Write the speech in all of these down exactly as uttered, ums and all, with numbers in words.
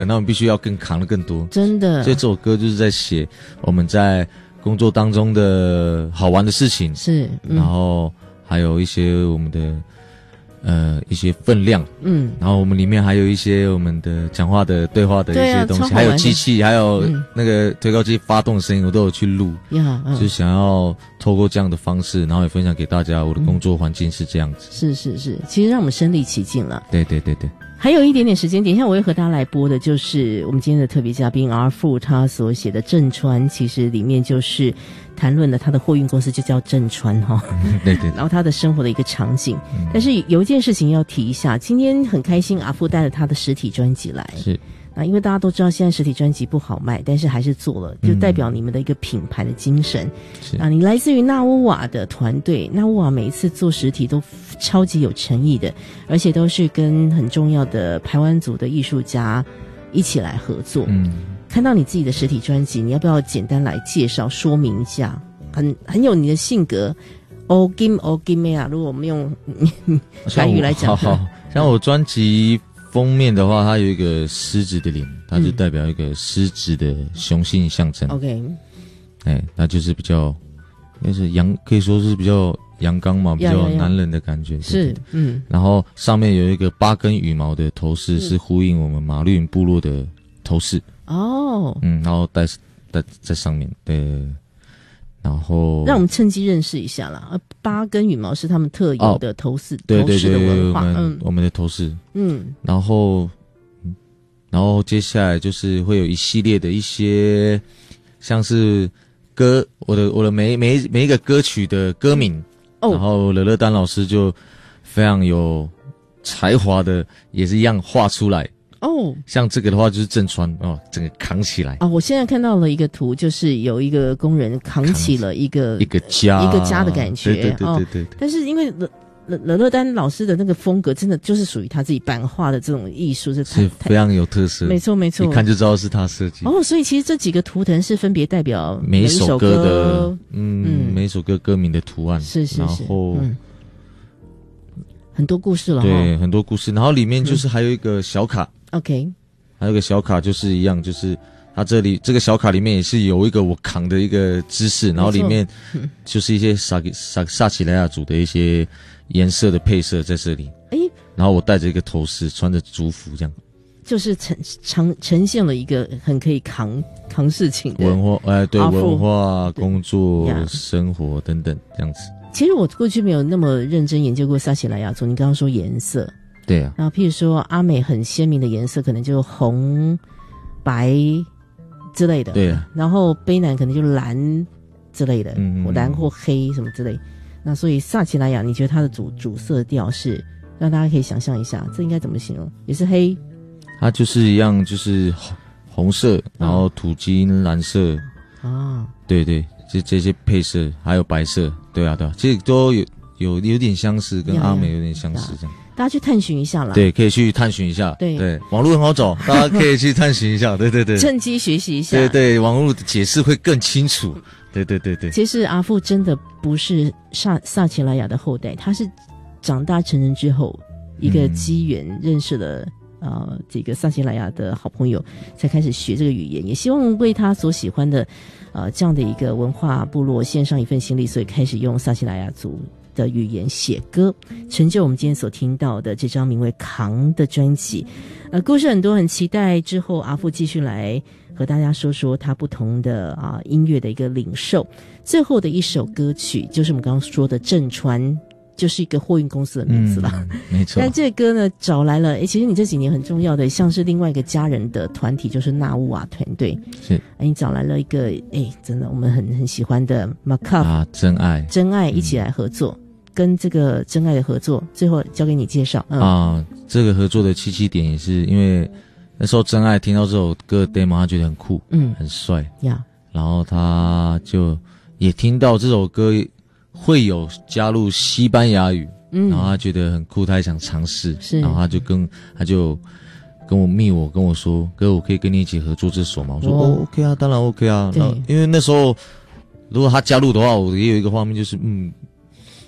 那我们必须要更扛得更多， 真的。 所以这首歌就是在写我们在工作当中的好玩的事情， 是， 嗯、然后还有一些我们的呃一些分量，嗯，然后我们里面还有一些我们的讲话的对话的一些东西，啊、还有机器，还有那个推高机发动的声音，我都有去录，嗯、就是想要透过这样的方式，然后也分享给大家，我的工作环境是这样子， 嗯、是是是，其实让我们身临其境了， 对对对对。 还有一点点时间，等一下我会和大家来播的，就是我们今天的特别嘉宾 R 富他所写的《正川》，其实里面就是谈论了他的货运公司就叫正川哈、 嗯，对 对, 对。 然后他的生活的一个场景，嗯、但是有一件事情要提一下，今天很开心 R 富带了他的实体专辑来， 是。 那因为大家都知道现在实体专辑不好卖，但是还是做了，就代表你们的一个品牌的精神。嗯、啊，你来自于纳乌瓦的团队，纳乌瓦每一次做实体都超级有诚意的，而且都是跟很重要的排湾族的艺术家一起来合作。嗯，看到你自己的实体专辑，你要不要简单来介绍说明一下？很很有你的性格。O Kim O Kim 啊，如果我们用台语来讲， 好好，像我专辑封面的话，它有一个狮子的脸，它就代表一个狮子的雄性象征。 OK， 哎，它就是比较，那是阳，可以说是比较阳刚嘛，比较男人的感觉。 是，对对嗯。 然后上面有一个八根羽毛的头饰，是呼应我们马绿部落的头饰。 哦。 嗯，然后戴戴在上面，对。然后让我们趁机认识一下啦。呃，八根羽毛是他们特有的头饰， 哦、对对对， 头饰的文化， 我们、 嗯、 我们的头饰， 嗯， 然后，然后接下来就是会有一系列的一些，像是歌，我的我的每每每一个歌曲的歌名，哦，然后乐乐丹老师就非常有才华的，也是一样画出来。哦，像这个的话就是正川哦，整个扛起来啊！我现在看到了一个图，就是有一个工人扛起了一个一个家一个家的感觉， 对对对对 对, 对、哦。 但是因为乐乐乐乐丹老师的那个风格，真的就是属于他自己版画的这种艺术，是是非常有特色。 没错没错， 一看就知道是他设计。 哦，所以其实这几个图腾是分别代表每一首歌的嗯嗯每一首歌歌名的图案， 是是是， 然后。嗯很多故事了， 对，很多故事，然后里面就是还有一个小卡、 嗯、，OK， 还有一个小卡就是一样，就是它这里这个小卡里面也是有一个我扛的一个姿势，然后里面就是一些萨萨萨奇莱雅族的一些颜色的配色在这里，哎，然后我戴着一个头饰，穿着族服这样， 就是呈呈呈现了一个很可以扛扛事情的文化，哎，对，文化、工作、生活等等这样子。 其实我过去没有那么认真研究过撒奇莱雅族，你刚刚说颜色， 对啊， 然后譬如说阿美很鲜明的颜色可能就红白之类的， 对啊， 然后卑南可能就蓝之类的， 嗯嗯蓝或黑什么之类。那所以撒奇莱雅你觉得它的主主色调是让大家可以想象一下，这应该怎么形容？也是黑， 它就是一样，就是红色，然后土金蓝色啊， 对对。这这些配色还有白色，对啊对啊，其实都有有有点相似，跟阿美有点相似这样。 大家去探寻一下啦。 对，可以去探寻一下。 对对，网络很好找，大家可以去探寻一下。对对对， 趁机学习一下。 对对，网络的解释会更清楚。对对对对。 其实阿富真的不是萨萨奇莱雅的后代，他是长大成人之后一个机缘认识了。呃，这个萨奇莱雅的好朋友才开始学这个语言，也希望为他所喜欢的呃这样的一个文化部落献上一份心力，所以开始用萨奇莱雅族的语言写歌，成就我们今天所听到的这张名为《扛》的专辑。呃，故事很多，很期待之后阿富继续来和大家说说他不同的啊、呃、音乐的一个领受。最后的一首歌曲就是我们刚刚说的正川，就是一个货运公司的名字了、 嗯、没错。 但这个歌呢找来了，诶，其实你这几年很重要的像是另外一个家人的团体，就是纳乌瓦团队， 是诶你找来了一个诶真的我们很很喜欢的 Macaf 啊，真爱真爱一起来合作、嗯、跟这个真爱的合作最后交给你介绍、嗯、 啊，这个合作的契机点也是因为那时候真爱听到这首歌的 demo 他觉得很酷，嗯，很帅呀，然后他就也听到这首歌会有加入西班牙语，嗯，然后他觉得很酷，他也想尝试，是，然后他就跟他就跟我密我跟我说，哥，我可以跟你一起合作这首吗？我说哦 ，OK 啊，当然 OK 啊。然后因为那时候如果他加入的话，我也有一个画面就是，嗯，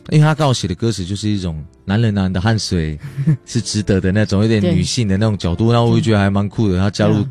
因为他刚好写的歌词就是一种男人男人的汗水是值得的那种，有点女性的那种角度，然后我就觉得还蛮酷的。他加入